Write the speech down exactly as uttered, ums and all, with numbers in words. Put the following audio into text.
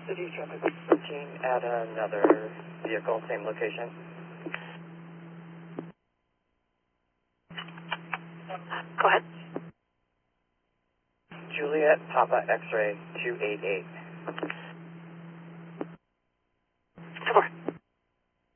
City traffic fourteen at another vehicle, same location. Go ahead. Juliet Papa X-ray two eight eight. Four.